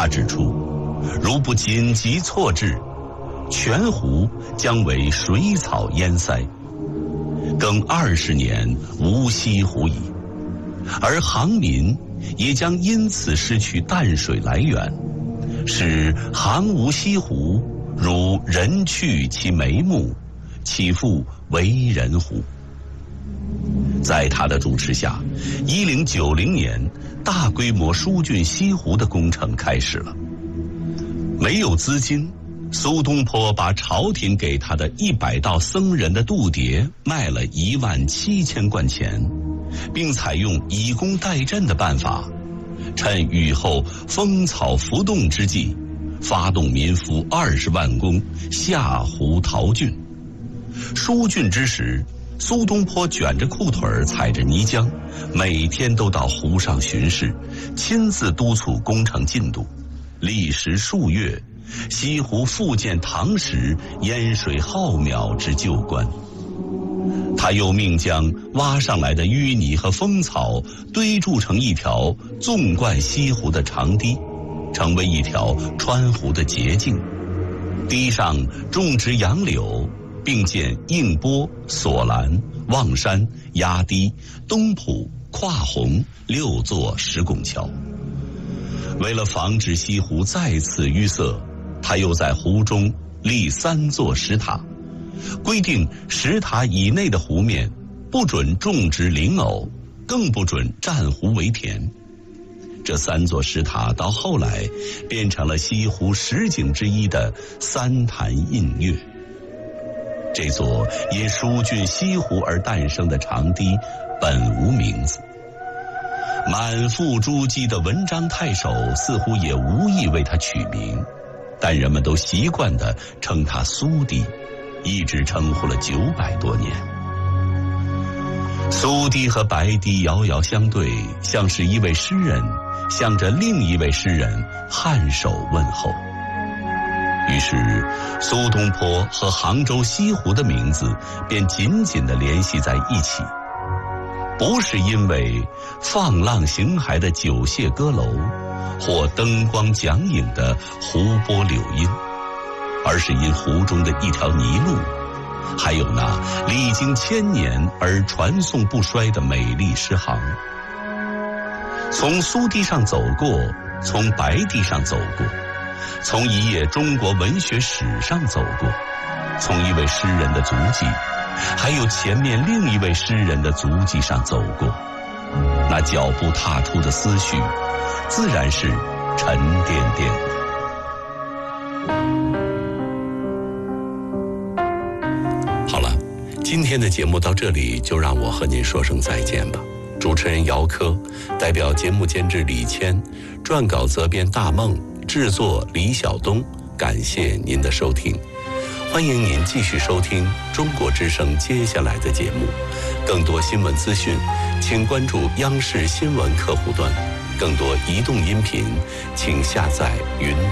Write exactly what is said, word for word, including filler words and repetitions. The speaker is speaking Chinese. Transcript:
他指出，如不紧急措置，全湖将为水草淹塞，更二十年无西湖矣，而杭民也将因此失去淡水来源，使杭无西湖，如人去其眉目，岂复为人乎？在他的主持下，一零九零年大规模疏浚西湖的工程开始了。没有资金，苏东坡把朝廷给他的一百道僧人的度牒卖了一万七千贯钱，并采用以工代赈的办法，趁雨后风草浮动之际，发动民夫二十万工下湖淘浚。疏浚之时，苏东坡卷着裤腿儿，踩着泥浆，每天都到湖上巡视，亲自督促工程进度。历时数月，西湖复见唐时淹水浩渺之旧观。他又命将挖上来的淤泥和风草堆筑成一条纵贯西湖的长堤，成为一条穿湖的捷径。堤上种植杨柳，并建映波、索兰、望山、压堤、东浦、跨洪六座石拱桥。为了防止西湖再次淤塞，他又在湖中立三座石塔，规定石塔以内的湖面不准种植灵藕，更不准占湖为田。这三座石塔到后来变成了西湖十景之一的三潭印月。这座因疏浚西湖而诞生的长堤本无名字，满腹珠玑的文章太守似乎也无意为它取名，但人们都习惯地称它苏堤，一直称呼了九百多年。苏堤和白堤遥遥相对，像是一位诗人向着另一位诗人颔首问候。于是苏东坡和杭州西湖的名字便紧紧地联系在一起，不是因为放浪形骸的九榭歌楼或灯光讲影的湖波柳荫，而是因湖中的一条泥路，还有那历经千年而传颂不衰的美丽诗行。从苏堤上走过，从白堤上走过，从一页中国文学史上走过，从一位诗人的足迹，还有前面另一位诗人的足迹上走过，那脚步踏出的思绪，自然是沉甸甸的。好了，今天的节目到这里，就让我和您说声再见吧。主持人姚科，代表节目监制李谦，撰稿责编大梦，制作李晓东，感谢您的收听。欢迎您继续收听中国之声接下来的节目。更多新闻资讯，请关注央视新闻客户端。更多移动音频，请下载云